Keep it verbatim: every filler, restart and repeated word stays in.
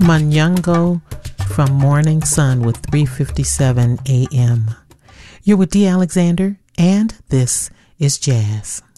Manyungo from Morning Sun with three fifty-seven a.m. You're with D. Alexander, and this is Jazz.